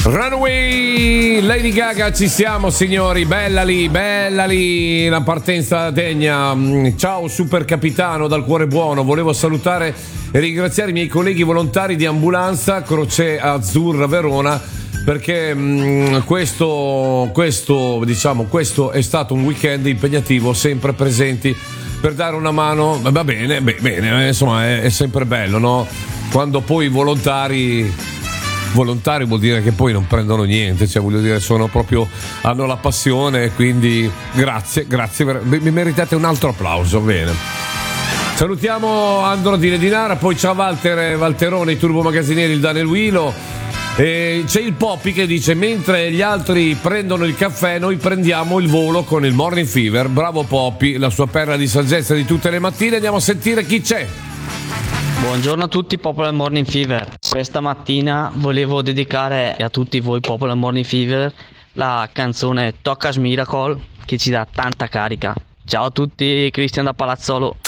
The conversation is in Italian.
Runaway, Lady Gaga, ci siamo signori, bella lì, la partenza degna. Ciao super capitano dal cuore buono, volevo salutare e ringraziare i miei colleghi volontari di ambulanza Croce Azzurra Verona, perché questo è stato un weekend impegnativo, sempre presenti per dare una mano. Va bene, insomma è sempre bello, no? Quando poi i volontari vuol dire che poi non prendono niente, cioè voglio dire hanno la passione, quindi grazie, mi meritate un altro applauso. Bene, salutiamo Andro di Ledinara, poi c'è Valterone, i Turbo Magazzinieri, il Daniel Wilo, e c'è il Poppy che dice: mentre gli altri prendono il caffè noi prendiamo il volo con il Morning Fever. Bravo Poppy, la sua perla di saggezza di tutte le mattine. Andiamo a sentire chi c'è. Buongiorno a tutti popolo del Morning Fever. Questa mattina volevo dedicare a tutti voi popolo del Morning Fever la canzone Tocca's Miracle, che ci dà tanta carica. Ciao a tutti, Cristian da Palazzolo.